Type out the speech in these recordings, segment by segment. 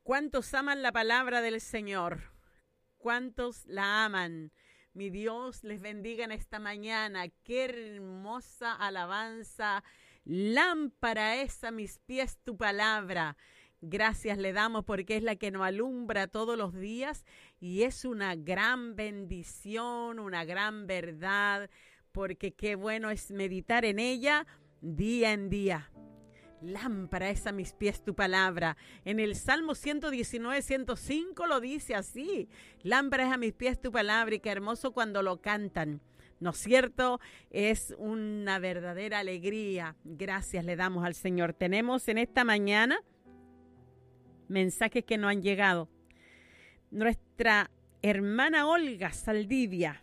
¿Cuántos aman la palabra del Señor? ¿Cuántos la aman? Mi Dios les bendiga en esta mañana. Qué hermosa alabanza. Lámpara es a mis pies tu palabra. Gracias le damos porque es la que nos alumbra todos los días y es una gran bendición, una gran verdad, porque qué bueno es meditar en ella día en día. Lámpara es a mis pies tu palabra. En el Salmo 119, 105 lo dice así. Lámpara es a mis pies tu palabra y qué hermoso cuando lo cantan. ¿No es cierto? Es una verdadera alegría. Gracias le damos al Señor. Tenemos en esta mañana mensajes que no han llegado. Nuestra hermana Olga Saldivia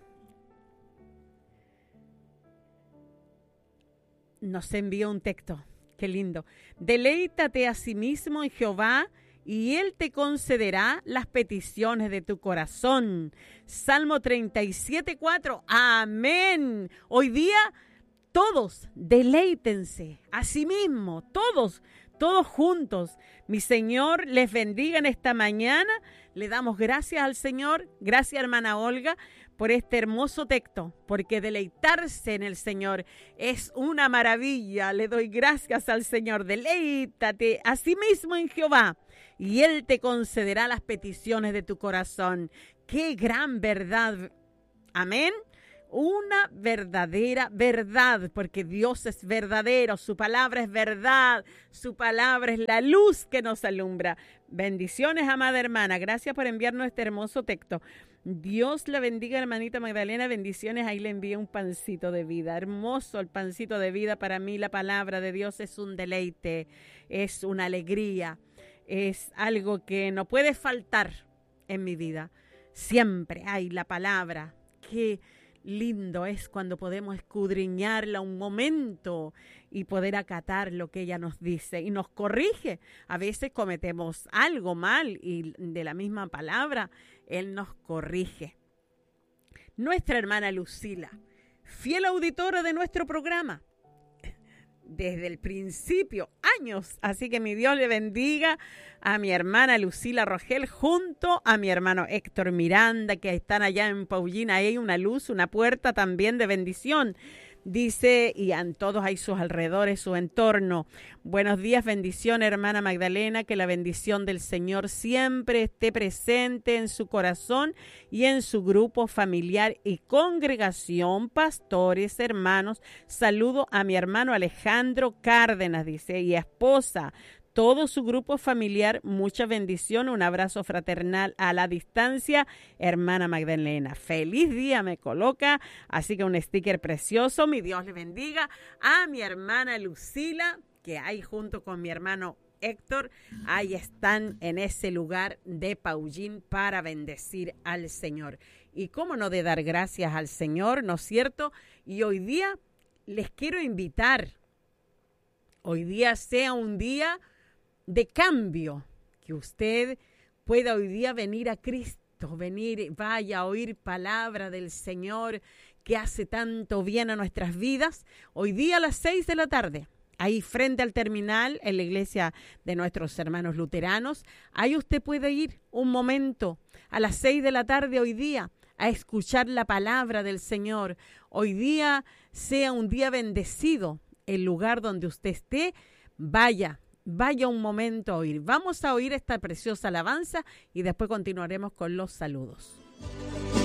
nos envió un texto. Qué lindo. Deleítate a sí mismo en Jehová y Él te concederá las peticiones de tu corazón. Salmo 37:4. Amén. Hoy día todos deleítense a sí mismo, todos juntos. Mi Señor les bendiga en esta mañana. Le damos gracias al Señor. Gracias, hermana Olga, por este hermoso texto, porque deleitarse en el Señor es una maravilla. Le doy gracias al Señor. Deleítate a sí mismo en Jehová y Él te concederá las peticiones de tu corazón. ¡Qué gran verdad! Amén. Una verdadera verdad, porque Dios es verdadero, su palabra es verdad, su palabra es la luz que nos alumbra. Bendiciones, amada hermana, gracias por enviarnos este hermoso texto. Dios la bendiga, hermanita Magdalena, bendiciones, ahí le envío un pancito de vida, hermoso el pancito de vida. Para mí la palabra de Dios es un deleite, es una alegría, es algo que no puede faltar en mi vida. Siempre hay la palabra que... lindo es cuando podemos escudriñarla un momento y poder acatar lo que ella nos dice y nos corrige. A veces cometemos algo mal y de la misma palabra, Él nos corrige. Nuestra hermana Lucila, fiel auditora de nuestro programa, desde el principio, años. Así que mi Dios le bendiga a mi hermana Lucila Rogel junto a mi hermano Héctor Miranda, que están allá en Paullina. Hay una luz, una puerta también de bendición. Dice, y en todos hay sus alrededores, su entorno. Buenos días, bendición, hermana Magdalena, que la bendición del Señor siempre esté presente en su corazón y en su grupo familiar y congregación, pastores, hermanos. Saludo a mi hermano Alejandro Cárdenas, dice, y esposa. Todo su grupo familiar, mucha bendición, un abrazo fraternal a la distancia, hermana Magdalena. Feliz día me coloca, así que un sticker precioso, mi Dios le bendiga. A mi hermana Lucila, que ahí junto con mi hermano Héctor, ahí están en ese lugar de Paullín para bendecir al Señor. Y cómo no de dar gracias al Señor, ¿no es cierto? Y hoy día les quiero invitar, hoy día sea un día de cambio, que usted pueda hoy día venir a Cristo, vaya a oír palabra del Señor que hace tanto bien a nuestras vidas. Hoy día a las 6 de la tarde, ahí frente al terminal, en la iglesia de nuestros hermanos luteranos, ahí usted puede ir un momento a las 6 de la tarde hoy día a escuchar la palabra del Señor. Hoy día sea un día bendecido, el lugar donde usted esté, vaya un momento a oír. Vamos a oír esta preciosa alabanza y después continuaremos con los saludos.